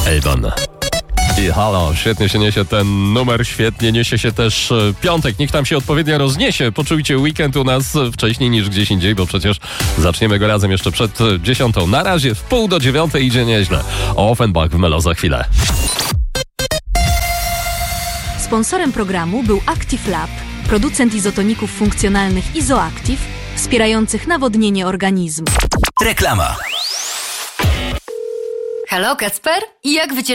Avon. I halo, świetnie się niesie ten numer, świetnie niesie się też piątek. Niech tam się odpowiednio rozniesie. Poczujcie weekend u nas wcześniej niż gdzieś indziej, bo przecież zaczniemy go razem jeszcze przed 10. Na razie w 8:30 idzie nieźle. Offenbach w Melo za chwilę. Sponsorem programu był Active Lab, producent izotoników funkcjonalnych Izoactive, wspierających nawodnienie organizmu. Reklama. Halo, Kacper? I jak wycieczka?